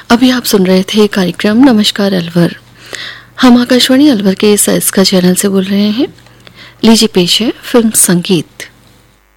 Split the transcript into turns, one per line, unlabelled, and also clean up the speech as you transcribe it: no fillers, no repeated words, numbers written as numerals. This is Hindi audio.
अभी आप सुन रहे थे कार्यक्रम नमस्कार अलवर। हम आकाशवाणी अलवर के सैस्का चैनल से बोल रहे हैं। लीजिए पेश है फिल्म संगीत।